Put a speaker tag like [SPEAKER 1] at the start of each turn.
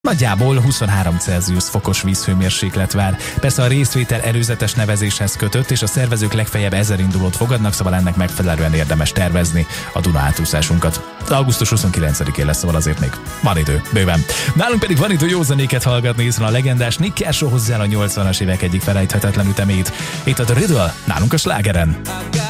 [SPEAKER 1] Nagyjából 23 Celsius fokos vízhőmérséklet vár. Persze a részvétel előzetes nevezéshez kötött, és a szervezők legfeljebb 1000 indulót fogadnak, szóval ennek megfelelően érdemes tervezni a Duna átúszásunkat. Augusztus 29-én lesz, szóval azért még van idő, bőven. Nálunk pedig van idő jó zenéket hallgatni, hiszen a legendás Nick Kershaw hozzá a 80-as évek egyik felejthetetlen ütemét. Itt a The Riddle, nálunk a slágeren.